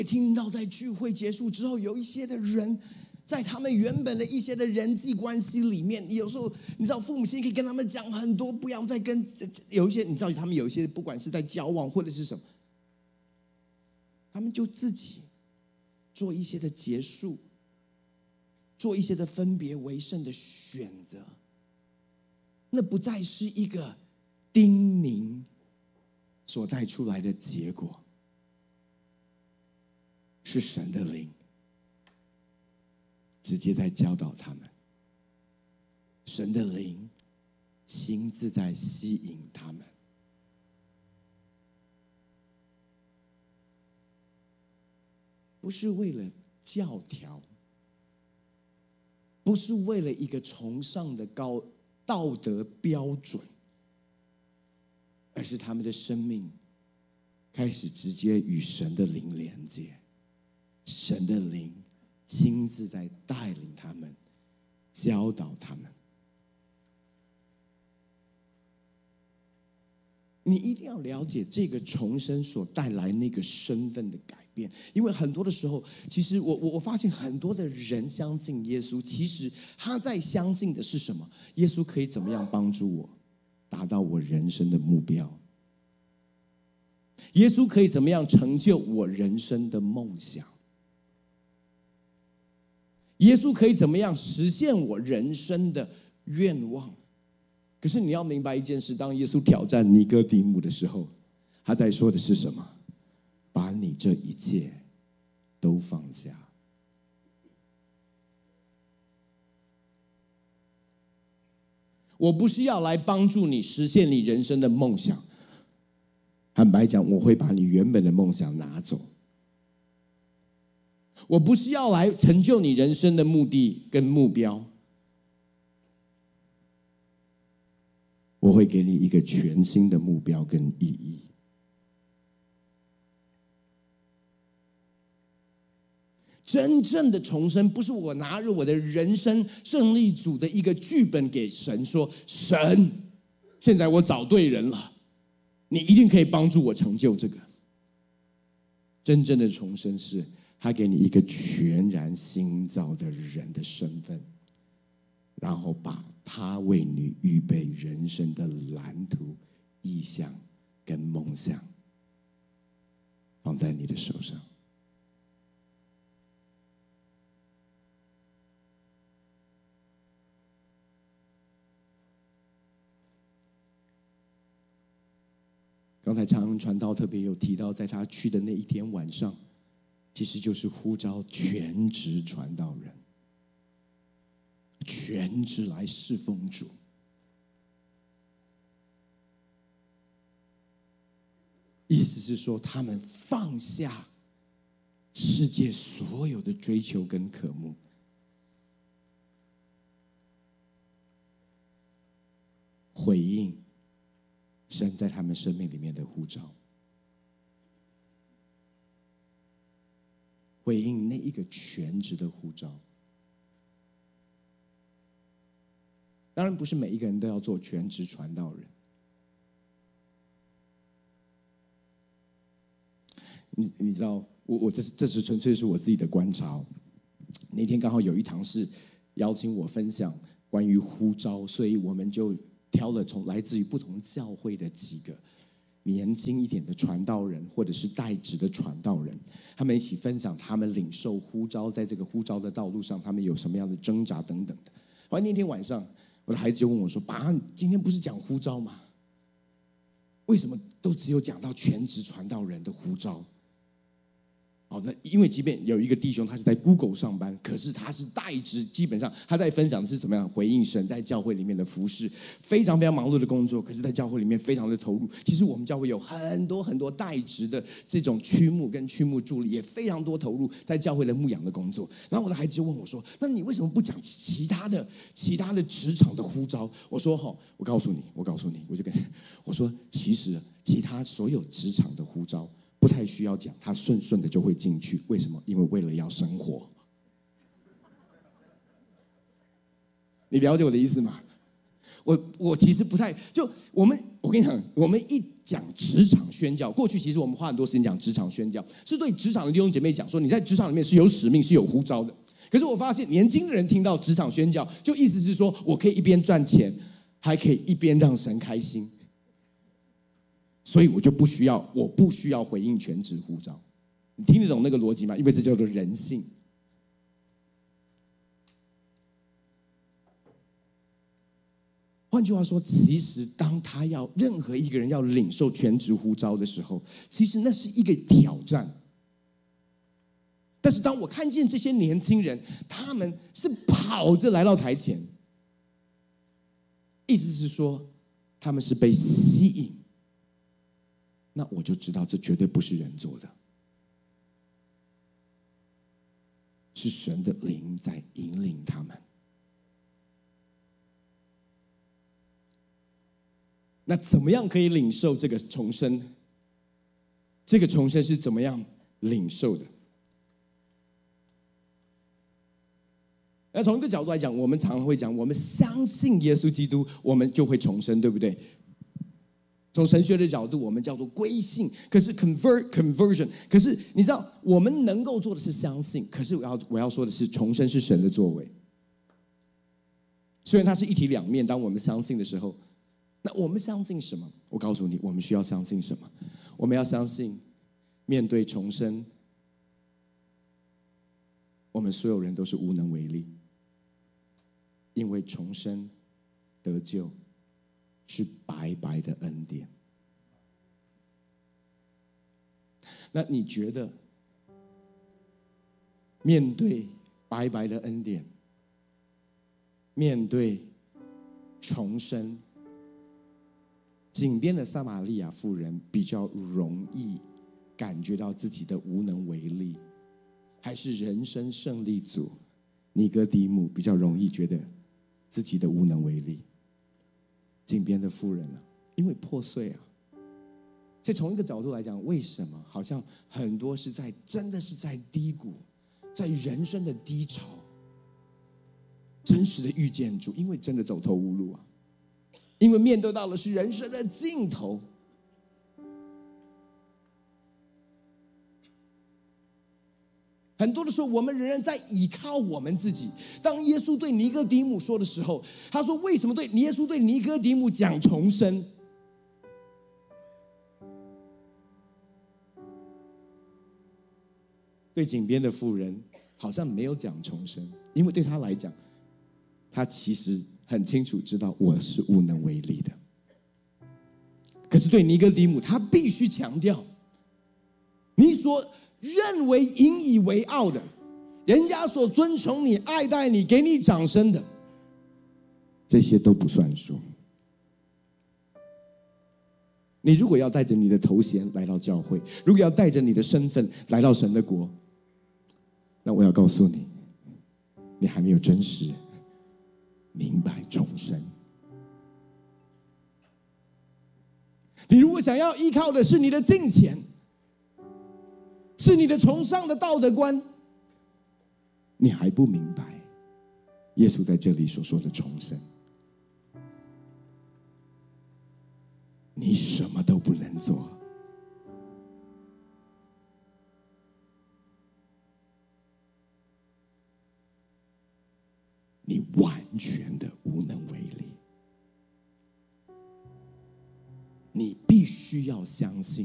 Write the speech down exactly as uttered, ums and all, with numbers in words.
听到在聚会结束之后，有一些的人在他们原本的一些的人际关系里面，有时候你知道父母亲可以跟他们讲很多，不要再跟有一些你知道他们有一些不管是在交往或者是什么，他们就自己做一些的结束，做一些的分别为圣的选择，那不再是一个叮咛所带出来的结果，是神的灵直接在教导他们，神的灵亲自在吸引他们。不是为了教条，不是为了一个崇尚的高道德标准，而是他们的生命开始直接与神的灵连接，神的灵亲自在带领他们，教导他们。你一定要了解这个重生所带来那个身份的改变，因为很多的时候，其实我我我发现很多的人相信耶稣，其实他在相信的是什么？耶稣可以怎么样帮助我达到我人生的目标？耶稣可以怎么样成就我人生的梦想？耶稣可以怎么样实现我人生的愿望？可是你要明白一件事，当耶稣挑战尼哥底母的时候，他在说的是什么？把你这一切都放下。我不是要来帮助你实现你人生的梦想，坦白讲，我会把你原本的梦想拿走。我不是要来成就你人生的目的跟目标，我会给你一个全新的目标跟意义。真正的重生不是我拿着我的人生胜利组的一个剧本给神说，神，现在我找对人了，你一定可以帮助我成就这个。真正的重生是他给你一个全然新造的人的身份，然后把他为你预备人生的蓝图、意向跟梦想放在你的手上。刚才长荣传道特别有提到，在他去的那一天晚上，其实就是呼召全职传道人，全职来侍奉主。意思是说，他们放下世界所有的追求跟渴慕，回应神在他们生命里面的呼召，回应那一个全职的呼召。当然不是每一个人都要做全职传道人。你你知道，我我这是这是纯粹是我自己的观察哦。那天刚好有一堂是邀请我分享关于呼召，所以我们就挑了从来自于不同教会的几个年轻一点的传道人，或者是代职的传道人，他们一起分享他们领受呼召，在这个呼召的道路上，他们有什么样的挣扎等等的。后来那天晚上，我的孩子就问我说：“爸，今天不是讲呼召吗？为什么都只有讲到全职传道人的呼召？”哦，那因为即便有一个弟兄他是在 Google 上班，可是他是代职，基本上他在分享的是怎么样回应神在教会里面的服事，非常非常忙碌的工作，可是在教会里面非常的投入。其实我们教会有很多很多代职的这种区牧跟区牧助理，也非常多投入在教会的牧养的工作。然后我的孩子就问我说：“那你为什么不讲其他的其他的职场的呼召？”我说：“哈，我告诉你，我告诉你，我就跟我说，其实其他所有职场的呼召不太需要讲，他顺顺的就会进去。为什么？因为为了要生活。你了解我的意思吗？ 我我其实不太就我们，我跟你讲，我们一讲职场宣教，过去其实我们花很多时间讲职场宣教，是对职场的弟兄姐妹讲说，你在职场里面是有使命、是有呼召的。可是我发现年轻人听到职场宣教，就意思是说我可以一边赚钱，还可以一边让神开心，所以我就不需要，我不需要回应全职呼召。你听得懂那个逻辑吗？因为这叫做人性。换句话说，其实当他要任何一个人要领受全职呼召的时候，其实那是一个挑战。但是当我看见这些年轻人，他们是跑着来到台前，意思是说他们是被吸引，那我就知道这绝对不是人做的，是神的灵在引领他们。那怎么样可以领受这个重生？这个重生是怎么样领受的？那从一个角度来讲，我们常常会讲，我们相信耶稣基督，我们就会重生，对不对？从神学的角度，我们叫做归信。可是 convert conversion， 可是你知道，我们能够做的是相信。可是我要我要说的是，重生是神的作为。虽然它是一体两面，当我们相信的时候。那我们相信什么？我告诉你，我们需要相信什么？我们要相信，面对重生，我们所有人都是无能为力，因为重生得救是白白的恩典。那你觉得，面对白白的恩典，面对重生，井边的撒玛利亚妇人比较容易感觉到自己的无能为力，还是人生胜利组尼哥底母比较容易觉得自己的无能为力？井边的妇人啊，因为破碎啊。所以从一个角度来讲，为什么好像很多是在真的是在低谷，在人生的低潮，真实的遇见主，因为真的走投无路啊。因为面对到的是人生的尽头，很多的时候，我们仍然在依靠我们自己。当耶稣对尼哥底母说的时候，他说：“为什么对耶稣对尼哥底母讲重生？”对井边的妇人好像没有讲重生，因为对他来讲，他其实很清楚知道我是无能为力的。可是对尼哥底母，他必须强调，你所认为引以为傲的，人家所尊崇你、爱戴你、给你掌声的，这些都不算数。你如果要带着你的头衔来到教会，如果要带着你的身份来到神的国，那我要告诉你，你还没有真实明白重生。你如果想要依靠的是你的金钱，是你的崇尚的道德观，你还不明白耶稣在这里所说的重生。你什么都不能做，你完全的无能为力。你必须要相信